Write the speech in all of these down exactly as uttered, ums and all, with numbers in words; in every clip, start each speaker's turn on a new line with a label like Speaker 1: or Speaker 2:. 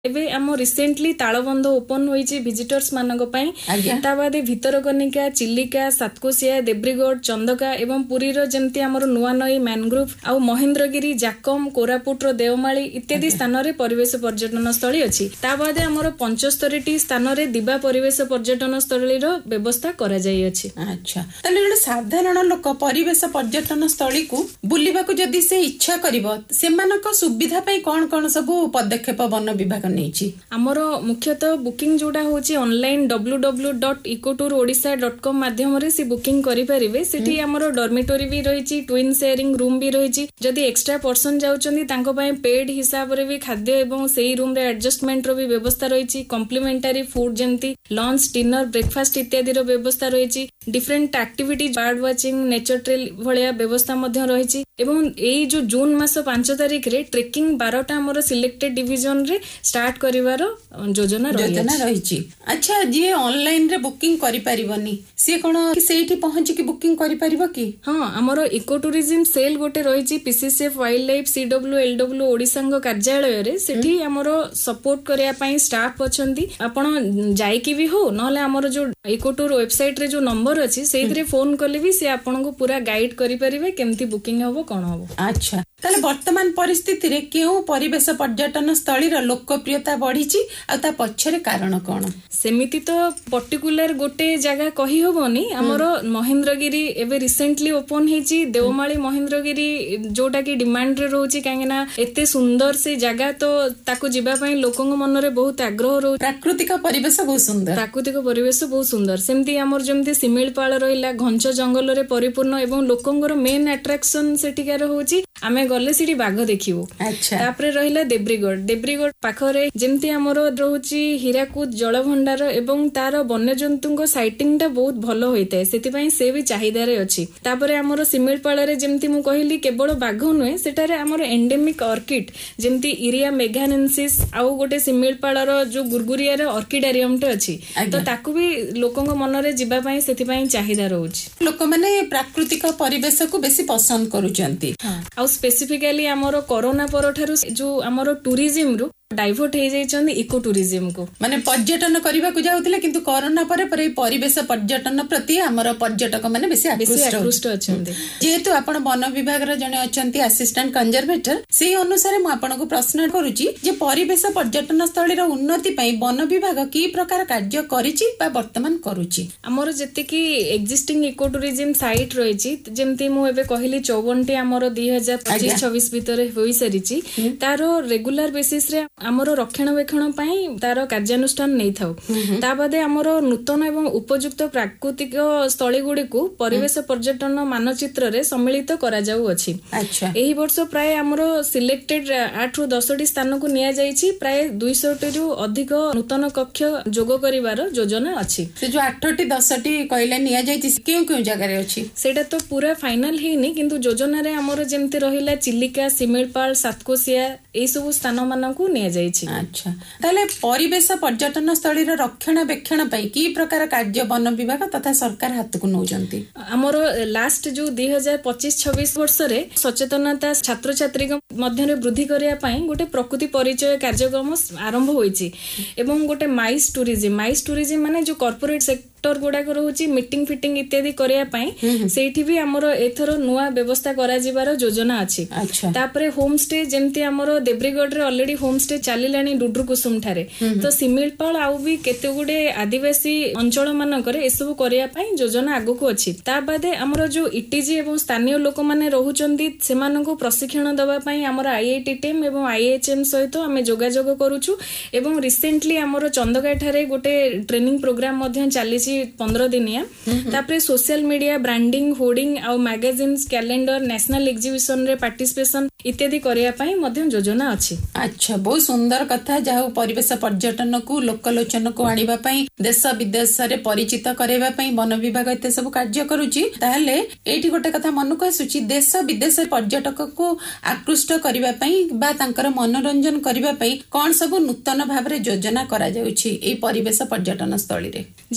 Speaker 1: ଏବେ ଆମ recently Talabandha open ହୋଇଛି ଭିଜିଟର୍ସ ମାନଙ୍କ ପାଇଁ। ତା ବାଦେ ଭିତରକନିକା, ଚିଲିକା, ସାତକୋଶିଆ, ଦେବ୍ରିଗଡ଼, ଚନ୍ଦକା ଏବଂ ପୁରୀର ଯେମିତି ଆମର ନୂଆ ନଈ, ମ୍ୟାନଗ୍ରୋଭ ଆଉ ମହେନ୍ଦ୍ରଗିରି, ଜାକମ, କୋରାପୁଟର ଦେଓମାଳି ଇତ୍ୟାଦି ସ୍ଥାନରେ ପରିବେଶ ପର୍ଯ୍ୟଟନ ସ୍ଥଳୀ ଅଛି। ତା ବାଦେ ଆମର ପଞ୍ଚସ୍ତରୀଟି ସ୍ଥାନରେ ଦିବା ପରିବେଶ ପର୍ଯ୍ୟଟନ ସ୍ଥଳୀର ବ୍ୟବସ୍ଥା କରାଯାଇଅଛି।
Speaker 2: ଆଚ୍ଛା, ତାହେଲେ ଗୋଟେ ସାଧାରଣ ଲୋକ ପରିବେଶ ପର୍ଯ୍ୟଟନ ସ୍ଥଳୀକୁ ବୁଲିବାକୁ ଯଦି ସେ ଇଚ୍ଛା କରିବ, ସେମାନଙ୍କ ସୁବିଧା ପାଇଁ କଣ କଣ ସବୁ ପଦକ୍ଷେପ ବନ ବିଭାଗ ନେଇଛି?
Speaker 1: ଆମର ମୁଖ୍ୟତଃ ବୁକିଂ ଯୋଉଟା ହଉଛି online W W W dot ଇକୋଟୁର Odisha dot com ମାଧ୍ୟମରେ ସେ ବୁକିଂ କରିପାରିବେ। ସେଠି ଆମର ଡର୍ମିଟୋରୀ ବି ରହିଛି, ଟ୍ୱିନ୍ ସେୟାରିଂ ରୁମ୍ ବି ରହିଛି। ଯଦି ଏକ୍ସଟ୍ରା ପର୍ସନ ଯାଉଛନ୍ତି ତାଙ୍କ ପାଇଁ ପେଡ୍ ହିସାବରେ ବି ଖାଦ୍ୟ ଏବଂ ସେଇ ରୁମ୍ରେ ଆଡଜଷ୍ଟମେଣ୍ଟର ବି ବ୍ୟବସ୍ଥା ରହିଛି। କମ୍ପ୍ଲିମେଣ୍ଟାରୀ ଫୁଡ୍ ଯେମିତି ଲଞ୍ଚ, ଡିନର, ବ୍ରେକଫାଷ୍ଟ ଇତ୍ୟାଦିର ବ୍ୟବସ୍ଥା ରହିଛି। Different activity, bird watching, nature trail ଭଳିଆ ବ୍ୟବସ୍ଥା ମଧ୍ୟ ରହିଛି। ଏବଂ ଏଇ ଯୋଉ ଜୁନ୍ ମାସ ପାଞ୍ଚ ତାରିଖରେ ଟ୍ରେକିଂ ବାରଟା ଆମର ସିଲେକ୍ଟେଡ ଡିଭିଜନରେ ଷ୍ଟାର୍ଟ କରିବାର ଯୋଜନା
Speaker 2: ରହିଛି। ଆଚ୍ଛା, ଯିଏ ଅନଲାଇନ ରେ ବୁକିଂ କରିପାରିବନି ସିଏ କଣ ସେଇଠି ପହଞ୍ଚିକି ବୁକିଂ କରିପାରିବ କି?
Speaker 1: ହଁ, ଆମର ଇକୋ ଟୁରିଜିମ୍ ସେଲ୍ ଗୋଟେ ରହିଛି ପିସିସିଏଫ୍ ୱାଇଲ୍ଡ ଲାଇଫ୍ ସିଡବ୍ଲ୍ୟୁ ଏଲଡବ୍ଲ୍ୟୁ ଓଡ଼ିଶାଙ୍କ କାର୍ଯ୍ୟାଳୟରେ। ସେଠି ଆମର ସପୋର୍ଟ କରିବା ପାଇଁ ଷ୍ଟାଫ୍ ଅଛନ୍ତି। ଆପଣ ଯାଇକି ବି ହଉ, ନହେଲେ ଆମର ଯୋଉ ଇକୋ ଟୁର ୱେବସାଇଟରେ ଯୋଉ ନମ୍ବର ଅଛି ସେଇଥିରେ ଫୋନ କଲେ ବି ସେ ଆପଣଙ୍କୁ ପୁରା ଗାଇଡ୍ କରିପାରିବେ କେମିତି ବୁକିଂ ହବ, କଣ ହବ।
Speaker 2: ଆଚ୍ଛା, ତାହେଲେ ବର୍ତ୍ତମାନ ପରିସ୍ଥିତିରେ କେଉଁ ପରିବେଶ ପର୍ଯ୍ୟଟନ ସ୍ଥଳୀର ଲୋକପ୍ରିୟତା ବଢିଛି ଆଉ ତା ପଛରେ କାରଣ କଣ?
Speaker 1: ସେମିତି ତ ପର୍ଟିକୁଲାର ଗୋଟେ ଜାଗା କହିହବନି। ଆମର ମହେନ୍ଦ୍ରଗିରି ଏବେ ରିସେଣ୍ଟଲି ଓପନ ହେଇଛି। ଦେଓମାଳି, ମହେନ୍ଦ୍ରଗିରି ଯୋଉଟା କି ଡିମାଣ୍ଡରେ ରହୁଛି, କାହିଁକି ନା ଏତେ ସୁନ୍ଦର ସେ ଜାଗା, ତ ତାକୁ ଯିବା ପାଇଁ ଲୋକଙ୍କ ମନରେ ବହୁତ ଆଗ୍ରହ ରହୁଛି।
Speaker 2: ପ୍ରାକୃତିକ ପରିବେଶ ବହୁତ ସୁନ୍ଦର
Speaker 1: ପ୍ରାକୃତିକ ପରିବେଶ ବହୁତ ସୁନ୍ଦର। ସେମିତି ଆମର ଯେମିତି ଶିମିଳିପାଳ ରହିଲା, ଘଞ୍ଚ ଜଙ୍ଗଲରେ ପରିପୂର୍ଣ୍ଣ ଏବଂ ଲୋକଙ୍କର ମେନ୍ ଆଟ୍ରାକ୍ସନ ସେଠିକାର ହଉଛି ଆମେ ଗଲେ ସେଠି ବାଘ ଦେଖିବୁ। ତାପରେ ରହିଲା ଦେବ୍ରିଗଡ଼। ଦେବ୍ରିଗଡ଼ ପାଖରେ ଯେମିତି ଆମର ରହୁଛି ହୀରାକୁଦ ଜଳଭଣ୍ଡାର ଏବଂ ତାର ବନ୍ୟଜନ୍ତୁଙ୍କ ସାଇଟିଂ ଟା ବହୁତ ଭଲ ହୋଇଥାଏ, ସେଥିପାଇଁ ସେ ବି ଚାହିଦାରେ ଅଛି। ତାପରେ ଆମର ଶିମିଳିପାଳରେ ଯେମିତି ମୁଁ କହିଲି କେବଳ ବାଘ ନୁହେଁ, ସେଠାରେ ଆମର ଏଣ୍ଡେମିକ ଅର୍କିଡ ଯେମିତି ଇରିଆ ମେଘାନେନ୍ସିସ୍ ଆଉ ଗୋଟେ ଶିମିଳିପାଳର ଯୋଉ ଗୁର୍ଗୁରିଆର ଅର୍କିଡାରିୟମଟେ ଅଛି, ତ ତାକୁ ବି ଲୋକଙ୍କ ମନରେ ଯିବା ପାଇଁ ସେଥିପାଇଁ ଚାହିଦା ରହୁଛି।
Speaker 2: ଲୋକମାନେ ପ୍ରାକୃତିକ ପରିବେଶକୁ ବେଶୀ ପସନ୍ଦ କରୁଛନ୍ତି।
Speaker 1: ଆଉ ସ୍ପେସିଫିକାଲି ଆମର କରୋନା ପରଠାରୁ ଯୋଉ ଆମର ଟୁରିଜିମ ରୁ ଡାଇଭର୍ଟ ହେଇଯାଇଛନ୍ତି ଇକୋ ଟୁରିଜିମକୁ।
Speaker 2: ମାନେ ପର୍ଯ୍ୟଟନ କରିବାକୁ ଯାଉଥିଲେ, କିନ୍ତୁ କରୋନା ପରେ ପରେ ଏଇ ପରିବେଶ ପର୍ଯ୍ୟଟନ ପ୍ରତି ଆମର ପର୍ଯ୍ୟଟକ ମାନେ ବେଶୀ
Speaker 1: ଆକୃଷ୍ଟ ଅଛନ୍ତି।
Speaker 2: ଯେହେତୁ ଆପଣ ବନ ବିଭାଗର ଜଣେ ଅଛନ୍ତି ଆସିଷ୍ଟାଣ୍ଟ କନଜରଭେଟର, ସେଇ ଅନୁସାରେ ମୁଁ ଆପଣଙ୍କୁ ପ୍ରଶ୍ନ କରୁଛି ଯେ ପରିବେଶ ପର୍ଯ୍ୟଟନ ସ୍ଥଳୀର ଉନ୍ନତି ପାଇଁ ବନ ବିଭାଗ କି ପ୍ରକାର କାର୍ଯ୍ୟ କରିଛି ବା ବର୍ତ୍ତମାନ କରୁଛି?
Speaker 1: ଆମର ଯେତିକି ଏକ୍ଜିଷ୍ଟିଂ ଇକୋ ଟୁରିଜିମ ସାଇଟ୍ ରହିଛି, ଯେମିତି ମୁଁ ଏବେ କହିଲି ଚଉବନଟି ଆମର ଦୁଇ ହଜାର ପଚିଶ ଛବିଶ ଭିତରେ ହୋଇସାରିଛି। ତାର ରେଗୁଲାର ବେସିସ ରେ ଆମର ରକ୍ଷଣାବେକ୍ଷଣ ପାଇଁ ତାର କାର୍ଯ୍ୟାନୁଷ୍ଠାନ ନେଇଥାଉ। ତା ବାଦେ ଆମର ନୂତନ ଏବଂ ଉପଯୁକ୍ତ ପ୍ରାକୃତିକ ସ୍ଥଳୀ ଗୁଡିକୁ ପରିବେଶ ପର୍ଯ୍ୟଟନ ମାନଚିତ୍ରରେ ସମ୍ମିଳିତ କରାଯାଉଅଛି। ଏହି ବର୍ଷ ପ୍ରାୟ ଆମର ସିଲେକ୍ଟେଡ ଆଠ ରୁ ଦଶଟି ସ୍ଥାନକୁ ନିଆଯାଇଛି। ପ୍ରାୟ ଦୁଇଶହଟିରୁ ଅଧିକ ନୂତନ କକ୍ଷ ଯୋଗ କରିବାର ଯୋଜନା ଅଛି।
Speaker 2: ସେ ଯୋଉ ଆଠଟି ଦଶଟି କହିଲେ ନିଆଯାଇଛି, କେଉଁ କେଉଁ ଜାଗାରେ ଅଛି?
Speaker 1: ସେଇଟା ତ ପୁରା ଫାଇନାଲ ହେଇନି, କିନ୍ତୁ ଯୋଜନାରେ ଆମର ଯେମିତି ରହିଲା ଚିଲିକା, ଶିମିଳିପାଳ, ସାତକୋଶିଆ ଏଇ ସବୁ ସ୍ଥାନ ମାନଙ୍କୁ ନିଆଯାଇଛି।
Speaker 2: ଆଚ୍ଛା, ତାହେଲେ ପରିବେଶ ପର୍ଯ୍ୟଟନ ସ୍ଥଳୀର ରକ୍ଷଣାବେକ୍ଷଣ ପାଇଁ କି ପ୍ରକାର କାର୍ଯ୍ୟ ବନ ବିଭାଗ ତଥା ସରକାର ହାତକୁ ନଉଛନ୍ତି?
Speaker 1: ଆମର ଲାଷ୍ଟ ଯୋଉ ଦୁଇ ହଜାର ପଚିଶ ଛବିଶ ବର୍ଷରେ ସଚେତନତା ଛାତ୍ରଛାତ୍ରୀଙ୍କ ମଧ୍ୟରେ ବୃଦ୍ଧି କରିବା ପାଇଁ ଗୋଟେ ପ୍ରକୃତି ପରିଚୟ କାର୍ଯ୍ୟକ୍ରମ ଆରମ୍ଭ ହୋଇଛି ଏବଂ ଗୋଟେ ମାଇସ୍ ଟୁରିଜିମ ମାଇସ୍ ଟୁରିଜିମ ମାନେ ଯୋଉ କର୍ପୋରେଟ ସେକ୍ଟର ଗୁଡାକ ରହୁଛି ମିଟିଂ ଫିଟିଂ ଇତ୍ୟାଦି କରିବା ପାଇଁ, ସେଇଠି ବି ଆମର ଏଥର ନୂଆ ବ୍ୟବସ୍ଥା କରାଯିବାର ଯୋଜନା ଅଛି। ତାପରେ ହୋମ ଷ୍ଟେ, ଯେମିତି ଆମର ଦେବ୍ରିଗଡରେ ଅଲରେଡି ହୋମ ଷ୍ଟେ ଚାଲିଲାଣି ଡୁଡ୍ରୁ କୁସୁମ ଠାରେ, ତ ଶିମିଳିପାଳ ଆଉ ବି କେତେ ଗୁଡେ ଆଦିବାସୀ ଅଞ୍ଚଳ ମାନଙ୍କରେ ଏସବୁ କରିବା ପାଇଁ ଯୋଜନା ଆଗକୁ ଅଛି। ତା ବାଦେ ଆମର ଯୋଉ ଇଟିଜି ଏବଂ ସ୍ଥାନୀୟ ଲୋକମାନେ ରହୁଛନ୍ତି ସେମାନଙ୍କୁ ପ୍ରଶିକ୍ଷଣ ଦେବା ପାଇଁ ଆମର ଆଇଆଇଟି ଟିମ୍ ଏବଂ ଆଇଏଚଏମ୍ ସହିତ ଆମେ ଯୋଗାଯୋଗ କରୁଛୁ ଏବଂ ରିସେଣ୍ଟଲି ଆମର ଚନ୍ଦକା ଠାରେ ଗୋଟେ ଟ୍ରେନିଂ ପ୍ରୋଗ୍ରାମ ମଧ୍ୟ ଚାଲିଛି ପନ୍ଦର ଦିନିଆ। ତାପରେ ସୋସିଆଲ ମିଡିଆ ବ୍ରାଣ୍ଡିଂ, ହୋର୍ଡିଂ ଆଉ ମ୍ୟାଗାଜିନ୍ସ, କ୍ୟାଲେଣ୍ଡର, ନ୍ୟାସନାଲ ଏକ୍ଜିବିସନ ରେ ପାର୍ଟିସିପେସନ ଇତ୍ୟାଦି କରିବା ପାଇଁ ମଧ୍ୟ ଯୋଜନା ଅଛି।
Speaker 2: ଆଚ୍ଛା, ବହୁତ ସୁନ୍ଦର କଥା। ଯାହା ପରିବେଶ ପର୍ଯ୍ୟଟନକୁ ଲୋକଲୋଚନକୁ ଆଣିବା ପାଇଁ, ଦେଶ ବିଦେଶରେ ପରିଚିତ କରାଇବା ପାଇଁ ବନ ବିଭାଗ ଏତେ ସବୁ କାର୍ଯ୍ୟ କରୁଛି। ତାହେଲେ ଏଇଠି ଗୋଟେ କଥା ମନକୁ ଆସୁଛି, ଦେଶ ବିଦେଶରେ ପର୍ଯ୍ୟଟକକୁ ଆକୃଷ୍ଟ କରିବା ପାଇଁ ବା ତାଙ୍କର ମନୋରଞ୍ଜନ କରିବା ପାଇଁ କଣ ସବୁ ନୂତନ ଭାବରେ ଯୋଜନା କରାଯାଉଛି ଏଇ ପରିବେଶ ପର୍ଯ୍ୟଟନ ସ୍ଥଳୀରେ?
Speaker 1: ଯେମିତି ମୁଁ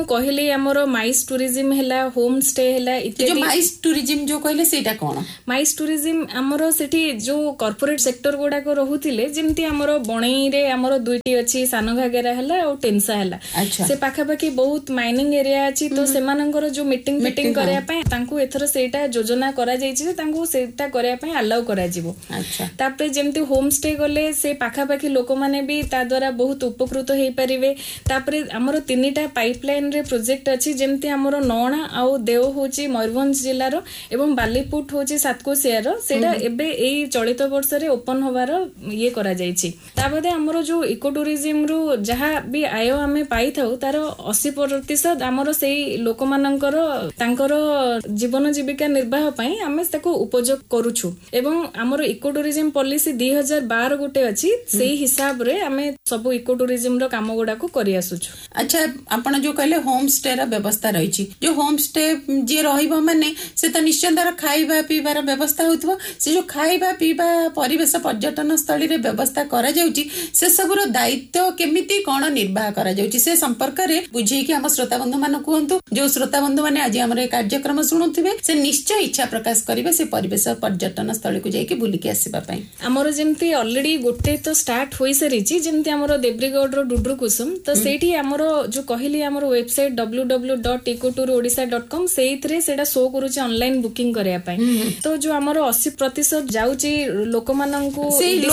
Speaker 1: ମୁଁ କହିଲି ଆମର ମାଇସ୍ ଟୁରିଜିମ୍ ହେଲା, ହୋମ ଷ୍ଟେ ହେଲା ଇତ୍ୟାଦି।
Speaker 2: ମାଇସ୍ ଟୁରିଜିମ୍ ଯୋଉ କହିଲେ ସେଇଟା କଣ?
Speaker 1: ମାଇସ୍ ଟୁରିଜିମ୍ ଆମର ସେଠି ଯୋଉ କର୍ପୋରେଟ ସେକ୍ଟର ଗୁଡାକ ରହୁଥିଲେ, ଯେମିତି ଆମର ବଣେଇରେ ଆମର ଦୁଇଟି ଅଛି, ସାନ ଘାଗେରା ହେଲା ଆଉ ଟେନ୍ସା ହେଲା, ସେ ପାଖାପାଖି ବହୁତ ମାଇନିଂ ଏରିଆ ଅଛି। ତ ସେମାନଙ୍କର ଯୋଉ ମିଟିଂ ମିଟିଂ କରିବା ପାଇଁ ତାଙ୍କୁ ଏଥର ସେଇଟା ଯୋଜନା କରାଯାଇଛି ଯେ ତାଙ୍କୁ ସେଇଟା କରିବା ପାଇଁ ଆଲାଉ କରାଯିବ। ତାପରେ ଯେମିତି ହୋମ ଷ୍ଟେ ଗଲେ ସେ ପାଖାପାଖି ଲୋକମାନେ ବି ତା ଦ୍ୱାରା ବହୁତ ଉପକୃତ ହେଇପାରିବେ। ତାପରେ ଆମର ତିନିଟା ପାଇପଲାଇନ ରେ ପ୍ରୋଜେକ୍ଟ ଅଛି, ଯେମିତି ଆମର ନଅଣା ଆଉ ଦେଓ ହଉଛି ମୟୂରଭଞ୍ଜ ଜିଲ୍ଲାର ଏବଂ ବାଲିପୁଟ ହଉଛି ସାତକୋଶିଆର, ସେଇଟା ଏବେ ଏଇ ଚଳିତ ବର୍ଷରେ ଓପନ ହବାର ଇଏ କରାଯାଇଛି। ତା ବାଦେ ଆମର ଯୋଉ ଇକୋ ଟୁରିଜିମ ରୁ ଯାହା ବି ଆୟ ଆମେ ପାଇଥାଉ ତାର ଅଶୀ ପ୍ରତିଶତ ଆମର ସେଇ ଲୋକମାନଙ୍କର ତାଙ୍କର ଜୀବନ ଜୀବିକା ନିର୍ବାହ ପାଇଁ ଆମେ ତାକୁ ଉପଯୋଗ କରୁଛୁ। ଏବଂ ଆମର ଇକୋ ଟୁରିଜିମ ପଲିସି ଦୁଇ ହଜାର ବାର ଗୋଟେ ଅଛି, ସେଇ ହିସାବରେ ଆମେ ସବୁ ଇକୋ ଟୁରିଜିମ ର କାମ ଗୁଡାକୁ କରି ଆସୁଛୁ।
Speaker 2: ଆଚ୍ଛା, ଆପଣ ଯୋଉ କହିଲେ ହୋମ ଷ୍ଟେ ର ବ୍ୟବସ୍ଥା ରହିଛି, ଯୋଉ ହୋମ ଷ୍ଟେ ଯିଏ ରହିବ ମାନେ ସେ ତ ନିଶ୍ଚୟ ତାର ଖାଇବା ପିଇବାର ବ୍ୟବସ୍ଥା ହଉଥିବ। ସେ ଯୋଉ ଖାଇବା ପିଇବା ପରିବେଶ ପର୍ଯ୍ୟଟନ ସ୍ଥଳୀରେ ବ୍ୟବସ୍ଥା କରାଯାଉଛି, ସେ ସବୁର ଦାୟିତ୍ୱ କେମିତି କଣ ନିର୍ବାହ କରାଯାଉଛି ସେ ସମ୍ପର୍କରେ ବୁଝେଇକି ଆମ ଶ୍ରୋତା ବନ୍ଧୁ ମାନଙ୍କୁ କୁହନ୍ତୁ। ଯୋଉ ଶ୍ରୋତା ବନ୍ଧୁ ମାନେ ଆଜି ଆମର ଏ କାର୍ଯ୍ୟକ୍ରମ ଶୁଣୁଥିବେ ସେ ନିଶ୍ଚୟ ଇଚ୍ଛା ପ୍ରକାଶ କରିବେ ସେ ପରିବେଶ ପର୍ଯ୍ୟଟନ ସ୍ଥଳୀକୁ ଯାଇକି ବୁଲିକି ଆସିବା ପାଇଁ।
Speaker 1: ଆମର ଯେମିତି ଅଲରେଡି ଗୋଟେ ତ ଷ୍ଟାର୍ଟ ହୋଇସାରିଛି, ଯେମିତି ଆମର ଦେବ୍ରିଗଡର ଡୁଡ୍ରୁ କୁସୁମ, ତ ସେଇଠି ଆମର ଯୋଉ କହିଲି ଆମର website W W W dot eco tour Odisha dot com, ସେଇଥିରେ ସେଇଟା ଶୋ କରୁଛି ଅନଲାଇନ ବୁକିଂ କରିବା ପାଇଁ। ତ ଯୋଉ ଆମର ଅଶୀ ପ୍ରତିଶତ ଯାଉଛି ଲୋକମାନଙ୍କୁ,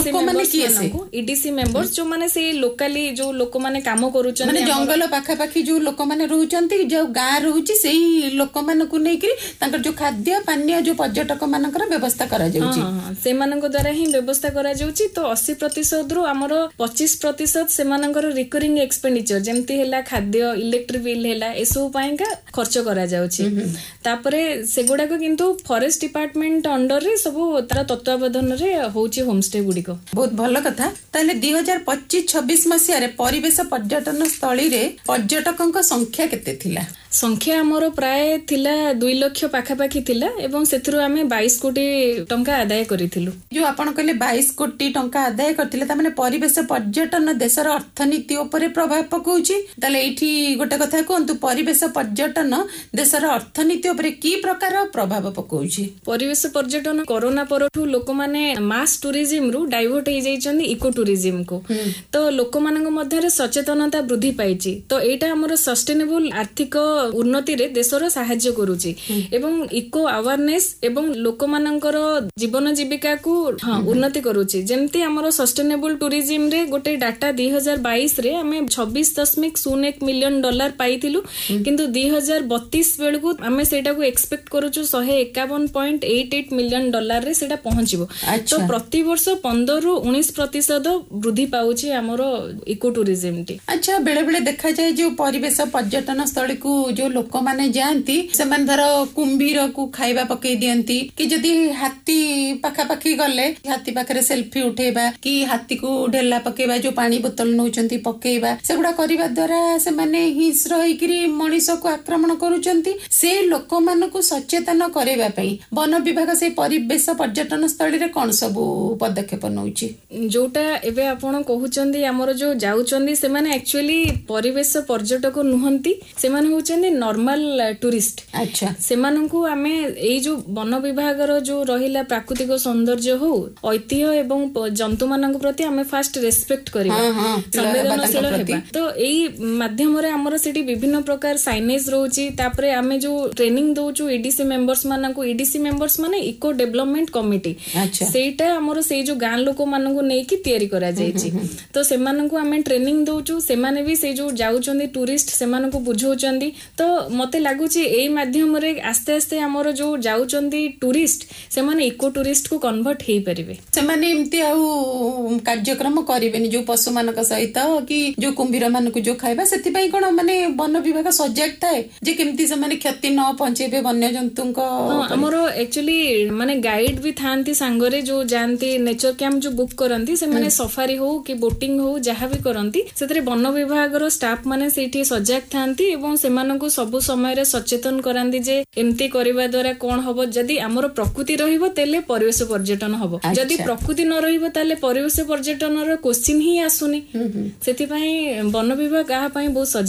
Speaker 1: ଇଡିସି ମେମ୍ବର୍ସ ଯୋଉମାନେ ସେଇ ଲୋକାଲି ଯୋଉ ଲୋକମାନେ କାମ କରୁଛନ୍ତି,
Speaker 2: ଜଙ୍ଗଲ ପାଖାପାଖି ଯୋଉ ଲୋକମାନେ ରହୁଛନ୍ତି, ଯୋଉ ଗାଁ ରହୁଛି, ସେଇ ଲୋକମାନଙ୍କୁ ନେଇକରି ତାଙ୍କର ଯୋଉ ଖାଦ୍ୟ ପାନୀୟ ଯୋଉ ପର୍ଯ୍ୟଟକ ମାନଙ୍କର ବ୍ୟବସ୍ଥା କରାଯାଉଛି,
Speaker 1: ସେମାନଙ୍କ ଦ୍ୱାରା ହିଁ ବ୍ୟବସ୍ଥା କରାଯାଉଛି। ତ ଅଶୀ ପ୍ରତିଶତ ରୁ ଆମର ପଚିଶ ପ୍ରତିଶତ ସେମାନଙ୍କର ରିକରିଂ ଏକ୍ସପେଣ୍ଡିଚର ଯେମିତି ହେଲା ଖାଦ୍ୟ, ଇଲେକ୍ଟ୍ରିକ ବିଲ୍ ହେଲା, ଏସବୁ ପାଇଁକା ଖର୍ଚ୍ଚ କରାଯାଉଛି। ତାପରେ ସେଗୁଡାକ କିନ୍ତୁ ଫରେଷ୍ଟ ଡିପାର୍ଟମେଣ୍ଟ ଅଣ୍ଡରରେ ସବୁ ତାର ତତ୍ତ୍ୱାବଧାନରେ ହଉଛି ହୋମଷ୍ଟେ ଗୁଡିକ।
Speaker 2: ବହୁତ ଭଲ କଥା। ତାହେଲେ ଦୁଇ ହଜାର ପଚିଶ ଛବିଶ ମସିହାରେ ପରିବେଶ ପର୍ଯ୍ୟଟନ ସ୍ଥଳୀରେ ପର୍ଯ୍ୟଟକଙ୍କ ସଂଖ୍ୟା କେତେ ଥିଲା?
Speaker 1: ସଂଖ୍ୟା ଆମର ପ୍ରାୟ ଥିଲା ଦୁଇ ଲକ୍ଷ ପାଖାପାଖି ଥିଲା ଏବଂ ସେଥିରୁ ଆମେ ବାଇଶ କୋଟି ଟଙ୍କା ଆଦାୟ କରିଥିଲୁ।
Speaker 2: ଯୋଉ ଆପଣ କହିଲେ ବାଇଶ କୋଟି ଟଙ୍କା ଆଦାୟ କରିଥିଲେ, ତାମାନେ ପରିବେଶ ପର୍ଯ୍ୟଟନ ଦେଶର ଅର୍ଥନୀତି ଉପରେ ପ୍ରଭାବ ପକାଉଛି। ତାହେଲେ ଏଇଠି ଗୋଟେ କଥା କୁହନ୍ତୁ, ପରିବେଶ ପର୍ଯ୍ୟଟନ ଦେଶର ଅର୍ଥନୀତି ଉପରେ କି ପ୍ରକାର ପ୍ରଭାବ ପକାଉଛି?
Speaker 1: ପରିବେଶ ପର୍ଯ୍ୟଟନ କରୋନା ପରଠୁ ଲୋକମାନେ ମାସ୍ ଟୁରିଜିମ ରୁ ଡାଇଭର୍ଟ ହେଇଯାଇଛନ୍ତି ଇକୋ ଟୁରିଜିମ କୁ। ତ ଲୋକମାନଙ୍କ ମଧ୍ୟରେ ସଚେତନତା ବୃଦ୍ଧି ପାଇଛି। ତ ଏଇଟା ଆମର ସଷ୍ଟେନେବୁଲ ଆର୍ଥିକ ଉନ୍ନତିରେ ଦେଶର ସାହାଯ୍ୟ କରୁଛି ଏବଂ ଇକୋ ଆୱାରନେସ ଏବଂ ଲୋକମାନଙ୍କର ଜୀବନ ଜୀବିକାକୁ ଉନ୍ନତି କରୁଛି। ଯେମିତି ଆମର ସଷ୍ଟେନେବୁଲ ଟୁରିଜିମ ରେ ଗୋଟେ ଡାଟା ଦୁଇ ହଜାର ବାଇଶ ରେ ଆମେ ଛବିଶ ଦଶମିକ ଶୂନ ଏକ ମିଲିୟନ ଡଲାର ପାଇଥିଲୁ, କିନ୍ତୁ ଦୁଇ ହଜାର ବତିଶ ବେଳକୁ ଆମେ ସେଇଟାକୁ ଏକ୍ସପେକ୍ଟ କରୁଛୁ ଶହେ ଏକାବନ point eight eight million dollar ରେ ସେଇଟା ପହଞ୍ଚିବ। ତ ପ୍ରତିବର୍ଷ ପନ୍ଦରରୁ ଉଣେଇଶ ପ୍ରତିଶତ ବୃଦ୍ଧି ପାଉଛି ଆମର ଇକୋ ଟୁରିଜିମଟି।
Speaker 2: ଆଚ୍ଛା, ବେଳେ ବେଳେ ଦେଖାଯାଏ ଯୋଉ ପରିବେଶ ପର୍ଯ୍ୟଟନ ସ୍ଥଳୀକୁ ଯୋଉ ଲୋକମାନେ ଯାଆନ୍ତି, ସେମାନେ ଧର କୁମ୍ଭୀରକୁ ଖାଇବା ପକେଇ ଦିଅନ୍ତି, କି ଯଦି ହାତୀ ପାଖାପାଖି ଗଲେ ହାତୀ ପାଖରେ ସେଲଫି ଉଠେଇବା, କି ହାତୀକୁ ଢେଲା ପକେଇବା, ଯୋଉ ପାଣି ବୋତଲ ନଉଛନ୍ତି ପକେଇବା, ସେଗୁଡା କରିବା ଦ୍ୱାରା ସେମାନେ ହିଂସ୍ର ହେଇକିରି ମଣିଷକୁ ଆକ୍ରମଣ କରୁଛନ୍ତି। ସେ ଲୋକମାନଙ୍କୁ ସଚେତନ କରାଇବା ପାଇଁ ବନ ବିଭାଗ ସେଇ ପରିବେଶ ପର୍ଯ୍ୟଟନ ସ୍ଥଳୀରେ କଣ ସବୁ ପଦକ୍ଷେପ ନଉଛି?
Speaker 1: ଯୋଉଟା ଏବେ ଆପଣ କହୁଛନ୍ତି ଆମର ଯୋଉ ଯାଉଛନ୍ତି ସେମାନେ ଆକ୍ଚୁଆଲି ପରିବେଶ ପର୍ଯ୍ୟଟକ ନୁହନ୍ତି, ସେମାନେ ହଉଛନ୍ତି ନର୍ମାଲ ଟୁରିଷ୍ଟ।
Speaker 2: ଆଚ୍ଛା,
Speaker 1: ସେମାନଙ୍କୁ ଆମେ ଏଇ ଯୋଉ ବନ ବିଭାଗର ଯୋଉ ରହିଲା ପ୍ରାକୃତିକ ସୌନ୍ଦର୍ଯ୍ୟ ହଉ, ଐତିହ୍ୟ ଏବଂ ଜନ୍ତୁ ମାନଙ୍କ ପ୍ରତି ଆମେ ଫାଷ୍ଟ ରେସପେକ୍ଟ କରିବା, ସମ୍ବେଦନଶୀଳ ହେବା। ତ ଏଇ ମାଧ୍ୟମରେ ଆମର ସେଠି ବିଭିନ୍ନ ପ୍ରକାର ସାଇନେଜ ରହୁଛି। ତାପରେ ଆମେ ଯୋଉ ଟ୍ରେନିଂ ଦଉଛୁ ଇଡିସି ମେମ୍ବର୍ସ ମାନଙ୍କୁ, ଇଡିସି ମେମ୍ବର୍ସ ମାନେ ଇକୋ ଡେଭଲପମେଣ୍ଟ କମିଟି, ସେଇଟା ଆମର ସେଇ ଯୋଉ ଗାଁ ଲୋକ ମାନଙ୍କୁ ନେଇକି ତିଆରି କରାଯାଇଛି। ତ ସେମାନଙ୍କୁ ଆମେ ଟ୍ରେନିଂ ଦଉଛୁ, ସେମାନେ ବି ସେଇ ଯୋଉ ଯାଉଛନ୍ତି ଟୁରିଷ୍ଟ ସେମାନଙ୍କୁ ବୁଝଉଛନ୍ତି। ତ ମତେ ଲାଗୁଛି ଏଇ ମାଧ୍ୟମରେ ଆସ୍ତେ ଆସ୍ତେ ଆମର ଯୋଉ ଯାଉଛନ୍ତି ଟୁରିଷ୍ଟ ସେମାନେ ଇକୋ ଟୁରିଷ୍ଟ କୁ କନଭର୍ଟ ହେଇପାରିବେ।
Speaker 2: ସେମାନେ ଏମିତି ଆଉ କାର୍ଯ୍ୟକ୍ରମ କରିବେନି ଯୋଉ ପଶୁ ମାନଙ୍କ ସହିତ କି ଯୋଉ କୁମ୍ଭୀର ମାନଙ୍କୁ ଯୋଉ ଖାଇବା, ସେଥିପାଇଁ କଣ ମାନେ ବନ ବିଭାଗ ସଜାଗ ଥାଏ ଯେ କେମିତି ସେମାନେ କ୍ଷତି ନ ପହଞ୍ଚେଇବେ ବନ୍ୟଜନ୍ତୁଙ୍କ?
Speaker 1: ଆମର ଆକ୍ଚୁଆଲି ମାନେ ଗାଇଡ ବି ଥାନ୍ତି ସାଙ୍ଗରେ, ଯୋଉ ଯାଆନ୍ତି ନେଚର କ୍ୟାମ୍ପ ଯୋଉ ବୁକ୍ କରନ୍ତି, ସେମାନେ ସଫାରି ହଉ କି ବୋଟିଂ ହଉ ଯାହା ବି କରନ୍ତି, ସେଥିରେ ବନ ବିଭାଗର ଷ୍ଟାଫ ମାନେ ସେଇଠି ସଜାଗ ଥାନ୍ତି ଏବଂ ସେମାନଙ୍କୁ ସବୁ ସମୟରେ ସଚେତନ କରାନ୍ତି ଯେ ଏମିତି କରିବା ଦ୍ୱାରା କଣ ହବ। ଯଦି ଆମର ପ୍ରକୃତି ରହିବ ତାହେଲେ ପରିବେଶ ପର୍ଯ୍ୟଟନ ହବ, ଯଦି ପ୍ରକୃତି ନ ରହିବ ତାହେଲେ ପରିବେଶ ପର୍ଯ୍ୟଟନର କୋଶ୍ଚିନ୍ ହିଁ ଆସୁନି। ସେଥିପାଇଁ ବନ ବିଭାଗ ଏହା ପାଇଁ ବହୁତ ସଜାଗ ଅଛି।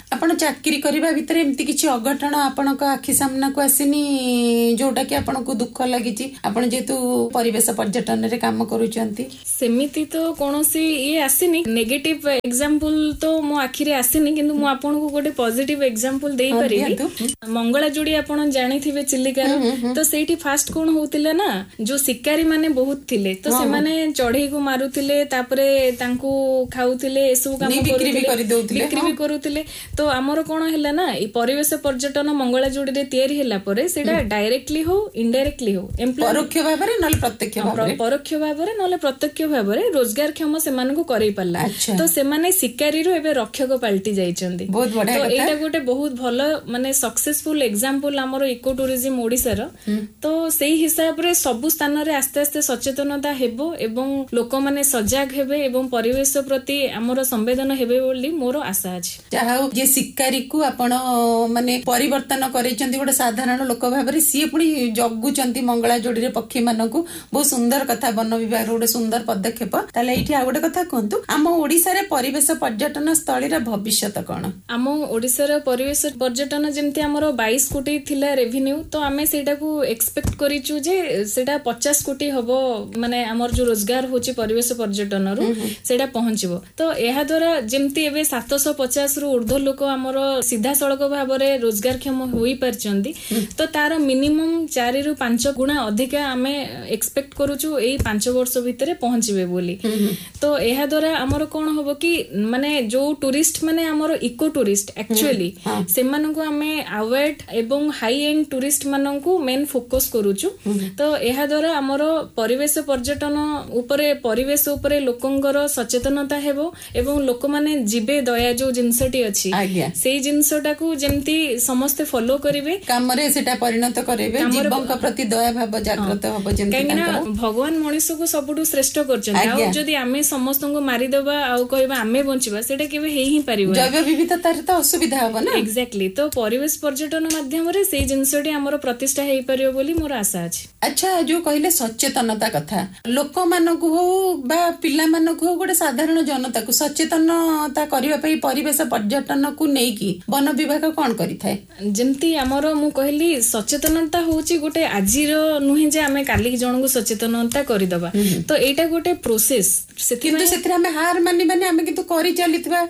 Speaker 2: ଆପଣ ଚାକିରି କରିବା ଭିତରେ ଏମିତି କିଛି ଅଘଟଣ ଆପଣଙ୍କ ଆଖି ସାମ୍ନାକୁ ଆସିନି ଯୋଉଟା କି ଆପଣଙ୍କୁ ଦୁଃଖ ଲାଗିଛି ଆପଣ ଯେହେତୁ ପରିବେଶ ପର୍ଯ୍ୟଟନରେ କାମ କରୁଛନ୍ତି?
Speaker 1: ସେମିତି ତ କୌଣସି ଇଏ ଆସିନି, ନେଗେଟିଭ ଏକ୍ସାମ୍ପଲ ତ ମୋ ଆଖିରେ ଆସିନି, କିନ୍ତୁ ମୁଁ ଆପଣଙ୍କୁ ଗୋଟେ ପଜିଟିଭ ଏକ୍ସାମ୍ପଲ ଦେଇପାରିବି। ମଙ୍ଗଳାଯୋଡି ଆପଣ ଜାଣିଥିବେ ଚିଲିକାର, ତ ସେଇଠି ଫାଷ୍ଟ କଣ ହଉଥିଲା ନା, ଯୋଉ ଶିକାରୀ ମାନେ ବହୁତ ଥିଲେ, ତ ସେମାନେ ଚଢେଇକୁ ମାରୁଥିଲେ, ତାପରେ ତାଙ୍କୁ ଖାଉଥିଲେ, ଏସବୁ କାମ କରୁଥିଲେ, ବିକ୍ରି ବି କରୁଥିଲେ। ତ ଆମର କଣ ହେଲା ନା, ଏଇ ପରିବେଶ ପର୍ଯ୍ୟଟନ ମଙ୍ଗଳାଯୋଡିରେ ତିଆରି ହେଲା ପରେ ସେଇଟା ଡାଇରେକ୍ଟଲି ହଉ ଇନଡାଇରେକ୍ଟଲି ହଉ
Speaker 2: ପରୋକ୍ଷ ଭାବରେ ନହେଲେ ପ୍ରତ୍ୟକ୍ଷ ଭାବରେ
Speaker 1: ପରୋକ୍ଷ ଭାବରେ ନହେଲେ ପ୍ରତ୍ୟକ୍ଷ ଭାବରେ ରୋଜଗାର କ୍ଷମ ସେମାନଙ୍କୁ କରେଇ ପାରିଲା। ତ ସେମାନେ ଶିକାରୀରୁ ଏବେ ରକ୍ଷକ ପାଲଟି ଯାଇଛନ୍ତି। ତ ଏଇଟା ଗୋଟେ ବହୁତ ଭଲ ମାନେ ସକ୍ସେସଫୁଲ ଏକ୍ସାମ୍ପଲ ଆମର ଇକୋ ଟୁରିଜିମ ଓଡିଶାର। ତ ସେଇ ହିସାବରେ ସବୁ ସ୍ଥାନରେ ଆସ୍ତେ ଆସ୍ତେ ସଚେତନତା ହେବ ଏବଂ ଲୋକମାନେ ସଜାଗ ହେବେ ଏବଂ ପରିବେଶ ପ୍ରତି ଆମର ସମ୍ବେଦନ ହେବେ ବୋଲି ମୋର ଆଶା ଅଛି।
Speaker 2: ଯାହା ହଉ ଯେ ଶିକାରୀକୁ ଆପଣ ମାନେ ପରିବର୍ତ୍ତନ କରିଛନ୍ତି ଗୋଟେ ସାଧାରଣ ଲୋକ ଭାବରେ, ସିଏ ପୁଣି ଜଗୁଛନ୍ତି ମଙ୍ଗଳାଯୋଡିରେ ପକ୍ଷୀ ମାନଙ୍କୁ, ବହୁତ ସୁନ୍ଦର କଥା, ବନ ବିଭାଗର ଗୋଟେ ସୁନ୍ଦର ପଦକ୍ଷେପ। ତାହେଲେ ଏଇଠି ଆଉ ଗୋଟେ କଥା କୁହନ୍ତୁ, ଆମ ଓଡିଶାରେ ପରିବେଶ ପର୍ଯ୍ୟଟନ ସ୍ଥଳୀର ଭବିଷ୍ୟତ କଣ?
Speaker 1: ଆମ ଓଡିଶାର ପରିବେଶ ପର୍ଯ୍ୟଟନ ଯେମିତି ଆମର ବାଇଶ କୋଟି ଥିଲା ରେଭିନ୍ୟୁ, ତ ଆମେ ସେଇଟାକୁ ଏକ୍ସପେକ୍ଟ କରିଛୁ ଯେ ସେଇଟା ପଚାଶ କୋଟି ହବ, ମାନେ ଆମର ଯୋଉ ରୋଜଗାର ହଉଛି ପରିବେଶ ପର୍ଯ୍ୟଟନରୁ ସେଇଟା ପହଞ୍ଚିବ। ତ ଏହା ଦ୍ଵାରା ଯେମିତି ଏବେ ସାତଶହ ପଚାଶ ରୁ ଉର୍ଦ୍ଧ୍ୱ ଲୋକ ଆମର ସିଧାସଳଖ ଭାବରେ ରୋଜଗାର କ୍ଷମ ହୋଇପାରିଛନ୍ତି, ତ ତାର ମିନିମମ୍ ଚାରି ରୁ ପାଞ୍ଚ ଗୁଣା ଅଧିକା ଆମେ ଏକ୍ସପେକ୍ଟ କରୁଛୁ ଏଇ ପାଞ୍ଚ ବର୍ଷ ଭିତରେ ପହଞ୍ଚିବେ ବୋଲି। ତ ଏହା ଦ୍ଵାରା ଆମର କଣ ହବ କି, ମାନେ ଯୋଉ ଟୁରିଷ୍ଟ ମାନେ ଆମର ଇକୋ ଟୁରିଷ୍ଟ ଆକ୍ଚୁଆଲି ସେମାନଙ୍କୁ ଆମେ ଆୱାର୍ଡ ଏବଂ ହାଇ ଏଣ୍ଡ ଟୁରିଷ୍ଟ ମାନଙ୍କୁ ମେନ୍ ଫୋକସ କରୁଛୁ। ତ ଏହା ଦ୍ଵାରା ଆମର ପରିବେଶ ପର୍ଯ୍ୟଟନ ଉପରେ, ପରିବେଶ ଉପରେ ଲୋକଙ୍କର ସଚେତନତା ହେବ ଏବଂ ଲୋକମାନେ ଯିବେ, ଦୟା ଯୋଉ ଜିନିଷଟି ଅଛି ସେଇ ଜିନିଷଟାକୁ ଯେମିତି ସମସ୍ତେ ଫଲୋ କରିବେ,
Speaker 2: କାମରେ ସେଟା ପରିଣତ କରିବେ, ଜୀବଙ୍କ ପ୍ରତି ଦୟା ଭାବ ଜାଗ୍ରତ ହବ।
Speaker 1: କାହିଁକି ନା ଭଗବାନ ମଣିଷକୁ ସବୁଠୁ ଶ୍ରେଷ୍ଠ କରିଛନ୍ତି, ଆଉ ଯଦି ଆମେ ସମସ୍ତଙ୍କୁ ମାରିଦବା ଆଉ କହିବା ଆମେ ବଞ୍ଚିବା, ସେଇଟା କେବେ ହେଇ ହିଁ ପାରିବ,
Speaker 2: ଜୈବ ବିବିଧତାରେ ତ ଅସୁବିଧା ହବ ନା।
Speaker 1: ଏକ୍ସାକ୍ଟଲି। ତ ପରିବେଶ ପର୍ଯ୍ୟଟନ ମାଧ୍ୟମରେ ସେଇ ଜିନିଷଟି ଆମର ପ୍ରତିଷ୍ଠା ହେଇପାରିବ ବୋଲି ମୋର ଆଶା ଅଛି।
Speaker 2: ଆଚ୍ଛା, ଯୋଉ କହିଲେ ସଚେତନତା କଥା, ଲୋକମାନଙ୍କୁ ହଉ ବା ପିଲାମାନଙ୍କୁ ହଉ, ଗୋଟେ ସାଧାରଣ ଜନତାକୁ ସଚେତନତା କରିବା ପାଇଁ ପରିବେଶ ପର୍ଯ୍ୟଟନକୁ ନେଇକି ବନ ବିଭାଗ କଣ କରିଥାଏ?
Speaker 1: ଯେମିତି ଆମର ମୁଁ କହିଲି ସଚେତନତା ହଉଛି ଗୋଟେ ଆଜିର ନୁହେଁ ଯେ ଆମେ କାଲି ଜଣଙ୍କୁ ସଚେତନତା କରିଦବା, ତ ଏଇଟା ଗୋଟେ ପ୍ରୋସେସ।
Speaker 2: କିନ୍ତୁ ସେଥିରେ ଆମେ ହାର ମାନିବାନି, ଆମେ କିନ୍ତୁ କରି ଚାଲିଥିବା,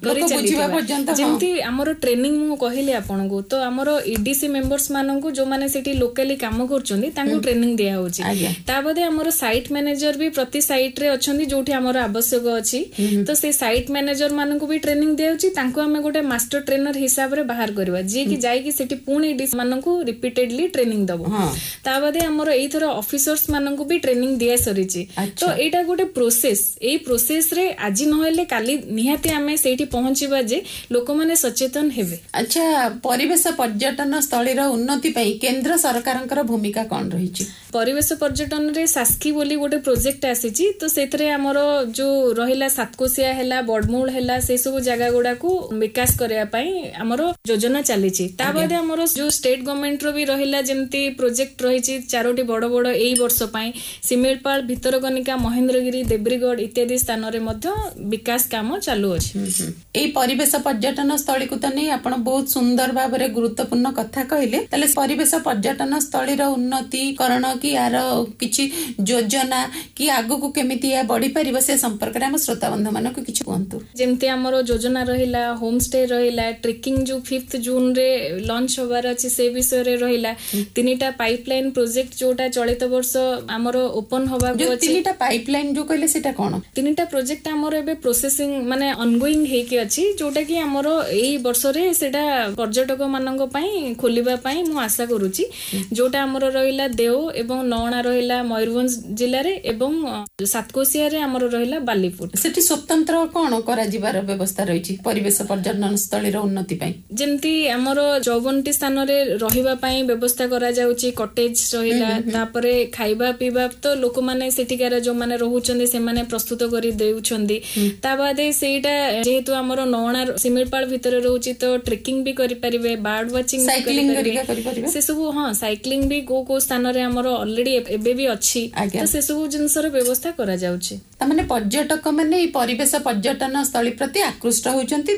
Speaker 1: ଯେମିତି ଆମର ଟ୍ରେନିଂ ମୁଁ କହିଲି ଆପଣଙ୍କୁ, ତ ଆମର ଇଡିସି ମେମ୍ବର୍ସ ମାନଙ୍କୁ ଯୋଉମାନେ ସେଠି ଲୋକାଲି କାମ କରୁଛନ୍ତି ତାଙ୍କୁ ଟ୍ରେନିଂ ଦିଆ ହଉଛି। ତା ବାଦେ ଆମର ସାଇଟ୍ ମ୍ୟାନେଜର ବି ପ୍ରତି ସାଇଟ୍ ରେ ଅଛନ୍ତି ଯୋଉଠି ଆମର ଆବଶ୍ୟକ ଅଛି, ତ ସେ ସାଇଟ୍ ମ୍ୟାନେଜର ମାନଙ୍କୁ ବି ଟ୍ରେନିଂ ଦିଆଯାଉଛି। ତାଙ୍କୁ ଆମେ ଗୋଟେ ମାଷ୍ଟର ଟ୍ରେନର ହିସାବରେ ବାହାର କରିବା, ଯିଏ କି ଯାଇକି ସେଠି ପୁଣି ଇଡିସି ମାନଙ୍କୁ ରିପିଟେଡଲି ଟ୍ରେନିଂ ଦବ। ତା ବାଦେ ଆମର ଏଇଥର ଅଫିସର୍ସ ମାନଙ୍କୁ ବି ଟ୍ରେନିଂ ଦିଆ ସରିଛି। ତ ଏଇଟା ଗୋଟେ ପ୍ରୋସେସ, ଏଇ ପ୍ରୋସେସ ରେ ଆଜି ନହେଲେ କାଲି ନିହାତି ଆମେ ସେଇଠି ପହଞ୍ଚିବା ଯେ ଲୋକମାନେ ସଚେତନ ହେବେ।
Speaker 2: ଆଚ୍ଛା, ପରିବେଶ ପର୍ଯ୍ୟଟନ ସ୍ଥଳୀର ଉନ୍ନତି ପାଇଁ କେନ୍ଦ୍ର ସରକାରଙ୍କର ଭୂମିକା କଣ ରହିଛି?
Speaker 1: ପରିବେଶ ପର୍ଯ୍ୟଟନରେ ସାସ୍କି ବୋଲି ଗୋଟେ ପ୍ରୋଜେକ୍ଟ ଆସିଛି, ତ ସେଥିରେ ଆମର ଯୋଉ ରହିଲା ସାତକୋଶିଆ ହେଲା, ବଡମୂଳ ହେଲା, ସେ ସବୁ ଜାଗା ଗୁଡାକୁ ବିକାଶ କରିବା ପାଇଁ ଆମର ଯୋଜନା ଚାଲିଛି। ତା ବାଦେ ଆମର ଯୋଉ ଷ୍ଟେଟ ଗଭର୍ଣ୍ଣମେଣ୍ଟ ର ବି ରହିଲା ଯେମିତି ପ୍ରୋଜେକ୍ଟ ରହିଛି ଚାରୋଟି ବଡ ବଡ ଏଇ ବର୍ଷ ପାଇଁ, ଶିମିଳିପାଳ, ଭିତରକନିକା, ମହେନ୍ଦ୍ରଗିରି, ଦେବ୍ରିଗଡ ଇତ୍ୟାଦି ସ୍ଥାନରେ ମଧ୍ୟ ବିକାଶ କାମ ଚାଲୁଅଛି।
Speaker 2: ଏଇ ପରିବେଶ ପର୍ଯ୍ୟଟନ ସ୍ଥଳୀକୁ ତ ନେଇ ଆପଣ ବହୁତ ସୁନ୍ଦର ଭାବରେ ଗୁରୁତ୍ୱପୂର୍ଣ୍ଣ କଥା କହିଲେ। ତାହେଲେ ପରିବେଶ ପର୍ଯ୍ୟଟନ ସ୍ଥଳୀର ଉନ୍ନତିକରଣ କି ଆର କିଛି ଯୋଜନା କି ଆଗକୁ କେମିତି ଏହା ବଢିପାରିବ ସେ ସମ୍ପର୍କରେ ଆମ ଶ୍ରୋତାବନ୍ଧୁ ମାନଙ୍କୁ କିଛି କୁହନ୍ତୁ।
Speaker 1: ଯେମିତି ଆମର ଯୋଜନା ରହିଲା ହୋମ ଷ୍ଟେ ରହିଲା, ଟ୍ରେକିଂ ଯୋଉ ଫିଫ୍ଥ ଜୁନ ରେ ଲଞ୍ଚ ହବାର ଅଛି ସେ ବିଷୟରେ ରହିଲା, ତିନିଟା ପାଇପଲାଇନ ପ୍ରୋଜେକ୍ଟ ଯୋଉଟା ଚଳିତ ବର୍ଷ ଆମର ଓପନ ହବାକୁ ଅଛି।
Speaker 2: ତିନିଟା ପାଇପଲାଇନ ଯୋଉ କହିଲେ ସେଟା କଣ?
Speaker 1: ତିନିଟା ପ୍ରୋଜେକ୍ଟ ଆମର ଏବେ ପ୍ରୋସେସିଂ ମାନେ ଅନଗୋଇଂ ହେଇକି ଅଛି, ଯୋଉଟା କି ଆମର ଏଇ ବର୍ଷରେ ସେଟା ପର୍ଯ୍ୟଟକ ମାନଙ୍କ ପାଇଁ ଖୋଲିବା ପାଇଁ ମୁଁ ଆଶା କରୁଛି। ଯୋଉଟା ଆମର ରହିଲା ଦେଓ ଏବଂ ନଅଣା ରହିଲା ମୟୂରଭଞ୍ଜ ଜିଲ୍ଲାରେ ଏବଂ ସାତକୋଶିଆରେ ଆମର ରହିଲା ବାଲିପୁର।
Speaker 2: ସେଠି ସ୍ୱତନ୍ତ୍ର କଣ କରାଯିବାର ବ୍ୟବସ୍ଥା ରହିଛି ପରିବେଶ ପର୍ଯ୍ୟଟନ ସ୍ଥଳୀର ଉନ୍ନତି ପାଇଁ?
Speaker 1: ଯେମିତି ଆମର ଚଉବନଟି ସ୍ଥାନରେ ରହିବା ପାଇଁ ବ୍ୟବସ୍ଥା କରାଯାଉଛି, କଟେଜ ରହିଲା, ତାପରେ ଖାଇବା ପିଇବା ତ ଲୋକମାନେ ସେଠିକାର ଯୋଉମାନେ ରହୁଛନ୍ତି ସେମାନେ ପ୍ରସ୍ତୁତ କରି ଦେଉଛନ୍ତି। ତା ବାଦେ ସେଇଟା ଯେହେତୁ ଆମର ନଅଣା ଶିମିଳିପାଳ ଭିତରେ ରହୁଛି, ତ ଟ୍ରେକିଂ ବି କରିପାରିବେ, ବାର୍ଡ ୱାଚିଂ କରିପାରିବେ, ସେ ସବୁ। ହଁ, ସାଇକ୍ଲିଂ ବି କୋଉ କୋଉ ସ୍ଥାନରେ ଆମର ଅଲରେଡି ଏବେ ବି ଅଛି, ତ ସେ ସବୁ ଜିନିଷର ବ୍ୟବସ୍ଥା କରାଯାଉଛି।
Speaker 2: ତାମାନେ ପର୍ଯ୍ୟଟକ ମାନେ ଏଇ ପରିବେଶ ପର୍ଯ୍ୟଟନ ସ୍ଥଳୀ ପ୍ରତି ଆକୃଷ୍ଟ ହଉଛନ୍ତି, ଧୀରେ ଧୀରେ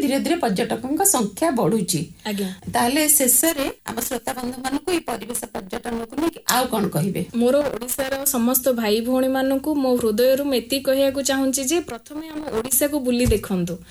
Speaker 2: पर्यटकों संख्या बढ़ुची
Speaker 1: आज्ञा
Speaker 2: ताहले शेषरे आम श्रोता बंधु मानक ई परिवेश पर्यटन को लेकिन आउ कौन कहिबे
Speaker 1: मोर ओडिशार समस्त भाई भौणी मानक मो हृदय रु एति कहया को चाहूची जे प्रथमे हम ओडिशा को बुली देखंतु